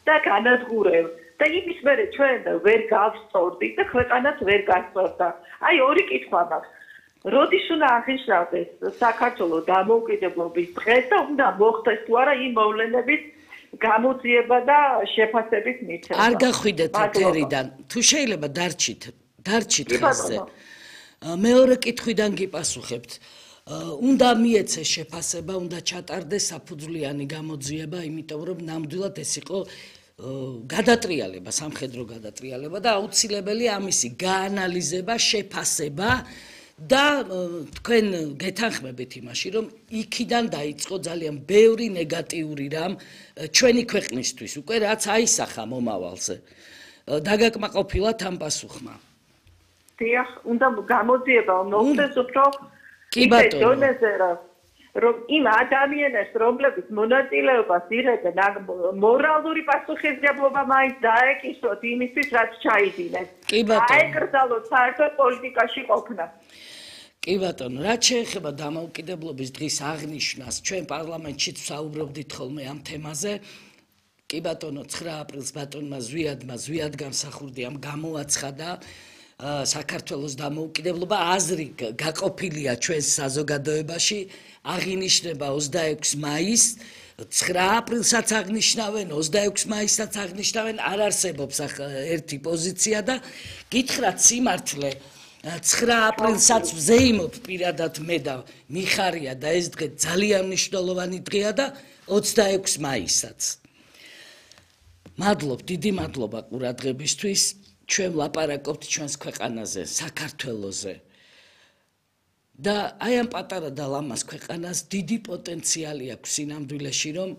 და განადგურებ და იმის მერე ჩვენ ვერ გავსწორდით და ქვეყანაც ვერ გასწორდა. აი ორი კითხვა მაქვს. როდის უნდა აღინიშნავდეს საქართველოს დამოუკიდებლობის დღეს და უნდა მოხდეს თუ არა იმ მოვლენების გამოძიება და შეფასების მიცემა. არ გახვიდეთ ეთერიდან. თუ შეიძლება დარჩით ხაზზე. მეორე კითხვიდან გიპასუხებთ. უნდა მიეცეს შეფასება, უნდა ჩატარდეს საფუძვლიანი გამოძიება, იმიტომ რომ ნამდვილად ეს იყო გადატრიალება, სამხედრო გადატრიალება და აუცილებელია ამისი გაანალიზება, შეფასება და თქვენ გეთანხმებით იმაში, რომ იქიდან დაიწყო ძალიან ბევრი ნეგატიური რამ ჩვენი ქვეყნისთვის, უკვე რაც აისახა მომავალზე. დაგაკმაყოფილათ ამ პასუხმა. დიახ, უნდა გამოძიება, მოხდეს უფრო კი ბატონო. რომ იმ ადამიანებს, რომლებიც მონაწილეობას იღებენ, მორალური პასუხისმგებლობა მაინც დაეკისროთ იმისთვის, რაც ჩაიდინეს. კი ბატონო. აეკრძალოთ საერთოდ პოლიტიკაში ყოფნა. კი ბატონო, რაც შეეხება დამოუკიდებლობის დღის აღნიშვნას, ჩვენ პარლამენტშიც ვსაუბრობდით ხოლმე ამ თემაზე. კი ბატონო, 9 აპრილს ბატონმა ზვიად გამსახურდიამ გამოაცხადა საქართველოს დამოუკიდებლობა, აზრი გაყოფილია ჩვენს საზოგადოებაში, აღინიშნება 26 მაისს, 9 აპრილსაც აღნიშნავენ, 26 მაისსაც აღნიშნავენ, არ არსებობს ერთი პოზიცია და გითხრათ სიმართლე 9 აპრილსაც ვზეიმობ პირადად მე და მიხარია და ეს დღე ძალიან მნიშვნელოვანი დღეა და 26 მაისსაც. მადლობ, დიდი მადლობა ყურადღებისთვის. ჩვენ ვლაპარაკობთ ჩვენს ქვეყანაზე, საქართველოზე. და აი ამ პატარა და ლამაზ ქვეყანას დიდი პოტენციალი აქვს სინამდვილეში, რომ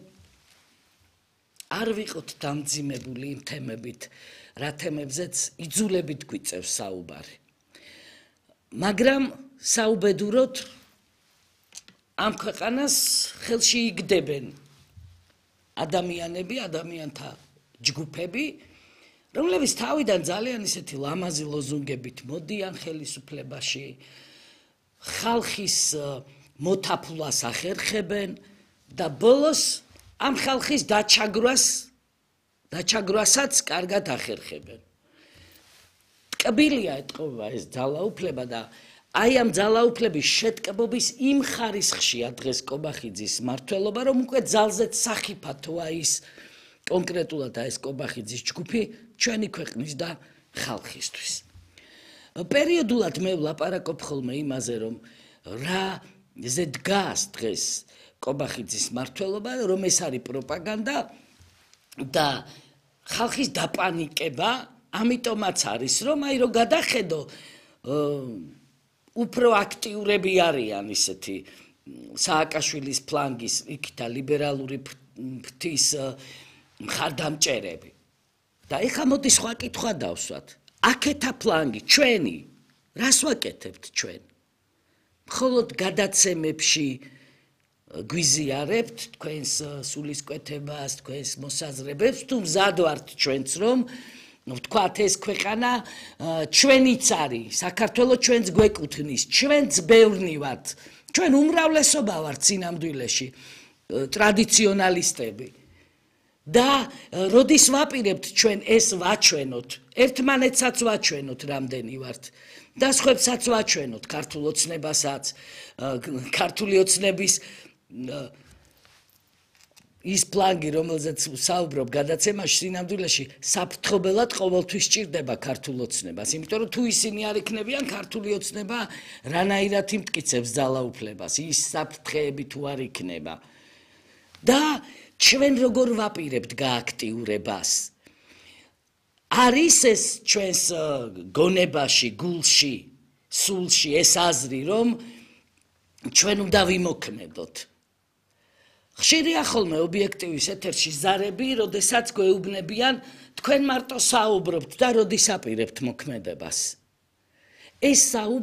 არ ვიყოთ დამძიმებული იმ თემებით, რა თემებზეც იძულებით გვიწევს საუბარი. მაგრამ საუბედუროდ ამ ქვეყანას ხელში იგდებენ ადამიანები, ადამიანთა ჯგუფები, რომლებიც თავიდან ძალიან ისეთი ლამაზი ლოზუნგებით მოდიან ხელისუფლებაში, ხალხის მოთაფვლას ახერხებენ და ბოლოს ამ ხალხის დაჩაგვრასაც კარგად ახერხებენ. ტკბილია ეთყობა ეს ძალაუფლება და აი ამ ძალაუფლების შეტკბობის იმ ხარისხშია დღეს კობახიძის მმართველობა, რომ უკვე ძალზედ სახიფათოა ის კონკრეტულად ეს კობახიძის ჯგუფი ჩვენი ქვეყნის და ხალხისთვის. პერიოდულად მე ვლაპარაკობ ხოლმე იმაზე, რომ რაზე დგას დღეს კობახიძის მმართველობა, რომ ეს არის პროპაგანდა და ხალხის დაპანიკება, ამიტომაც არის, რომ აი რომ გადახედო უფრო აქტიურები არიან ისეთი სააკაშვილის ფლანგის იქთა ლიბერალური ფრთის მხარდამჭერები. და ეხლა მოდი სხვა კითხვა დავსვათ. აქეთა ფლანგი ჩვენი, რას ვაკეთებთ ჩვენ? მხოლოდ გადაცემებში გვიზიარებთ თქვენს სულისკვეთებას, თქვენს მოსაზრებებს, თუ მზად ვართ ჩვენც რომ ვთქვათ ეს ქვეყანა ჩვენიც არის, საქართველოს ჩვენც გვეკუთვნის, ჩვენც ბევრნი ვართ, ჩვენ უმრავლესობა ვართ სინამდვილეში ტრადიციონალისტები. და როდის ვაპირებთ ჩვენ ეს ვაჩვენოთ, ერთმანეთსაც ვაჩვენოთ რამდენი ვართ და სხვებსაც ვაჩვენოთ ქართულ ოცნებასაც, ქართული ოცნების ის ფლანგი, რომელზეც საუბრობ გადაცემაში, სინამდვილეში საფრთხობელად ყოველთვის სჭირდება ქართულ ოცნებას, იმიტომ რომ თუ ისინი არ იქნებიან, ქართული ოცნება რანაირად იმტკიცებს ძალაუფლებას, ის საფრთხეები თუ არ იქნება. და ჩვენ როგორ ვაპირებთ გააქტიურებას? არის ეს ჩვენს გონებაში, გულში, სულში ეს აზრი, რომ ჩვენ უნდა ვიმოქმედოთ. ხშირია ხოლმე ობიექტივის ეთერში ზარები, როდესაც გვეუბნებიან, თქვენ მარტო საუბრობთ და როდის აპირებთ მოქმედებას. ეს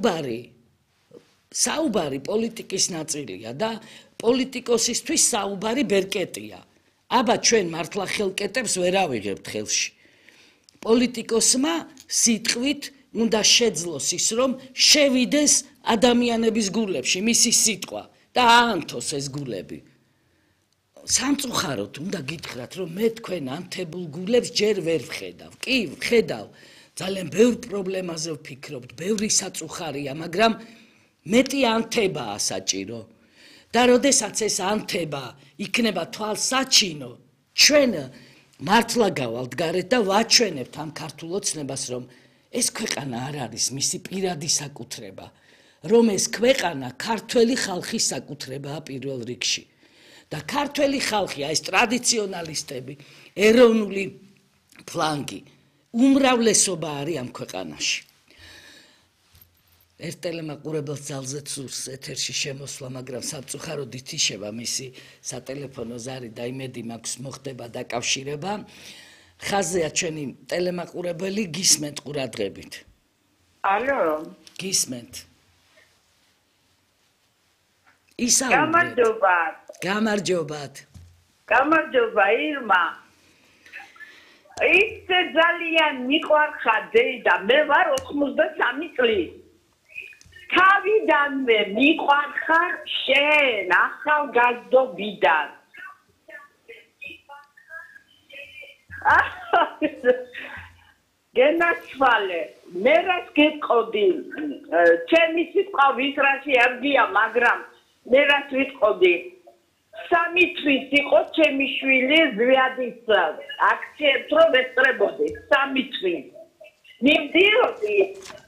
საუბარი პოლიტიკის ნაწილია და პოლიტიკოსისთვის საუბარი ბერკეტია. აბა ჩვენ მართლა ხელკეტებს ვერ ავიღებთ ხელში. პოლიტიკოსმა სიტყვით უნდა შეძლოს ის, რომ შევიდეს ადამიანების გულებში მისი სიტყვა და აანთოს ეს გულები. სამწუხაროდ უნდა გითხრათ, რომ მე თქვენ ანთებულ გულებს ჯერ ვერ ვხედავ. კი, ვხედავ. ძალიან ბევრ პრობლემაზე ვფიქრობთ, ბევრი საწუხარია, მაგრამ მეტი ანთებაა საჭირო. და როდესაც ეს ანთება იქნება თვალსაჩინო, ჩვენ მართლა გავალთ გარეთ და ვაჩვენებთ ამ ქართულ ოცნებას, რომ ეს ქვეყანა არ არის მისი პირადი საკუთრება, რომ ეს ქვეყანა ქართველი ხალხის საკუთრებაა პირველ რიგში. და ქართველი ხალხია, ეს ტრადიციონალისტები, ეროვნული ფლანგი, უმრავლესობა არის ამ ქვეყანაში. ერთ ტელემაყურებელს ძალზედ სურს ეთერში შემოსვლა, მაგრამ სამწუხაროდ ითიშება მისი სატელეფონო ზარი და იმედი მაქვს მოხდება დაკავშირება. ხაზია ჩვენი ტელემაყურებელი, გისმენთ ყურადღებით. ალო, გისმენთ. გამარჯობათ. გამარჯობა ირმა. ის ძალიან მიყვარხარ და მე ვარ 83 წლის. თავიდანვე მიყვარხარ შენ ახალგაზრდობიდან. გენაცვალე, მე რას გეტყოდი, ჩემი სიტყვა ვისრაში არგია, მაგრამ მე რას ვიტყოდი, 3 თვის იყო ჩემი შვილი ზვიადის აქციებს რომ ესწრებოდი, 3 თვის. მივდიოდი,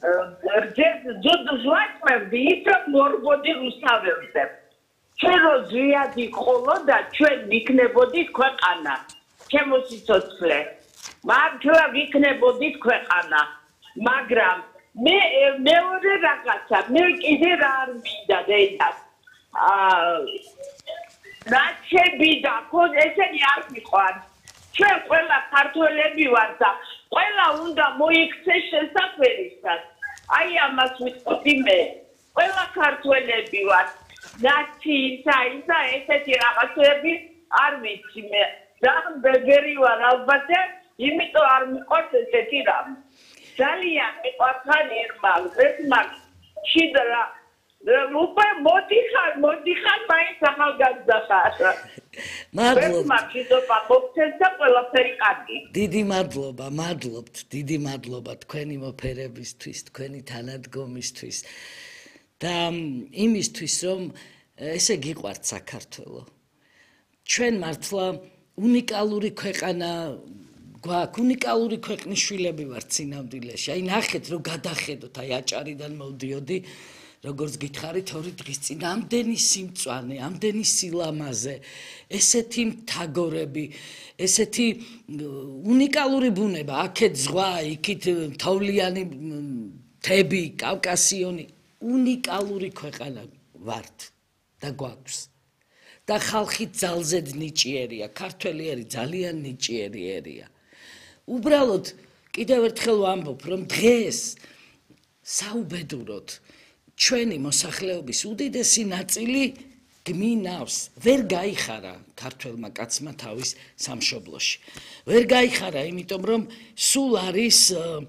ზვაჭმევდი, ის რომ მორბოდი რუსთავებზე. ჩვენ რო ზვიადი ყოლო და ჩვენ ვიქნებოდით ქვეყანა, ჩემო სიცოცხლე. მართლა ვიქნებოდით ქვეყანა, მაგრამ მე მეორე რაღაცა, მე კიდე რა არ მინდა დედა. ნაჩები და ესენი არ მიყვარს. ჩვენ ყველა ქართველები ვართ და ყველა უნდა მოიქცეს შესაქმერისად. აი ამას ვიტყოდი მე. ყველა ქართველები ვართ. ნაცი, ისა, ესეთი რაღაცები არ ვიცი მე. ძალიან ბებერი ვარ ალბათ, იმიტომ არ მიყვარს ესეთი რამ. ძალიან მიყვარხარ ირმა, ეს მაგ შიდრა უკვე მოდიხარ, მაინც ახალგაზრდა ხარ. მადლობა. მადლობა, მოგცეს და ყველაფერი კარგი. დიდი მადლობა, მადლობთ, დიდი მადლობა თქვენი მოფერებისთვის, თქვენი თანადგომისთვის და იმისთვის, რომ ესე გიყვართ საქართველო. ჩვენ მართლა უნიკალური ქვეყანა გვაქვს, უნიკალური ქვეყნის შვილები ვართ სინამდვილეში. აი ნახეთ, რომ გადახედოთ, აი აჭარიდან მოვდიოდი, როგორც გითხარით 2 დღის წინ, ამდენი სიმწვანე, ამდენი სილამაზე, ესეთი მთაგორები, ესეთი უნიკალური ბუნება, აქეთ ზღვა, იქით თოვლიანი მთები, კავკასიონი, უნიკალური ქვეყანა ვართ და გვაქვს. და ხალხი ძალზედ ნიჭიერია, ქართველი ერი ძალიან ნიჭიერი ერია. უბრალოდ კიდევ ერთხელ ვამბობ, რომ დღეს საუბედუროდ ჩვენი მოსახლეობის უდიდესი ნაწილი გმინავს, ვერ გაიხარა ქართველმა კაცმა თავის სამშობლოში. ვერ გაიხარა, იმიტომ რომ სულ არის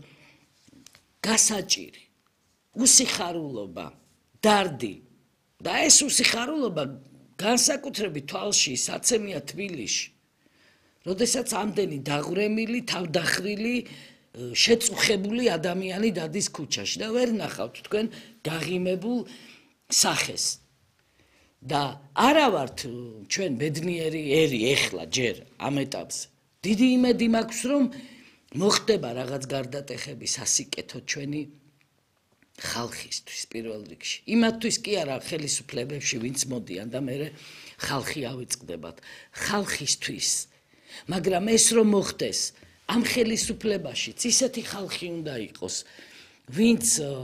გასაჭირი, უსიხარულობა, დარდი. და ეს უსიხარულობა განსაკუთრებით თვალში საცემია თბილისში. როდესაც ამდენი დაღვრემილი, თავდახრილი, შეწუხებული ადამიანი დადის ქუჩაში და ვერ ნახავთ თქვენ გაღიმებულ სახეს. და არა ვართ ჩვენ ბედნიერი ერი ეხლა ჯერ ამ ეტაპზე. დიდი იმედი მაქვს, რომ მოხდება რაღაც გარდატეხები სასიკეთო ჩვენი ხალხისთვის პირველ რიგში. იმათთვის კი არა ხელისუფლებებში ვინც მოდიან და მე ხალხი ავიწყდებათ. ხალხისთვის. მაგრამ ეს რომ მოხდეს, ამ ხელისუფლებაშიც ისეთი ხალხი უნდა იყოს, ვინც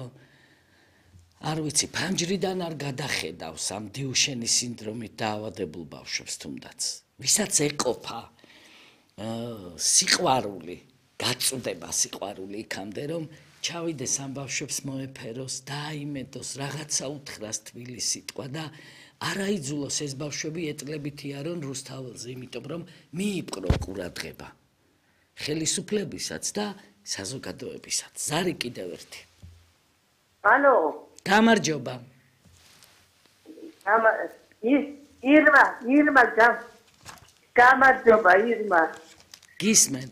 არ ვიცი, ფანჯრიდან არ გადახედავს ამ დიუშენის სინდრომით დაავადებულ ბავშვებს თუნდაც. ვისაც ეყოფა სიყვარული, გაწუდება სიყვარული იქამდე, რომ ჩავიდეს ამ ბავშვებს მოეფეროს, დააიმედოს, რაღაცა უთხრას თბილის სიტყვა და არაიძულოს ეს ბავშვები ეტლებით იარონ რუსთაველზე, იმიტომ რომ მიიპყრო ყურადღება ხელისუფლებისაც და საზოგადოებისაც. ზარი კიდევ ერთი. ალო. გამარჯობა. ირმა გამარჯობა ირმა. გისმენთ.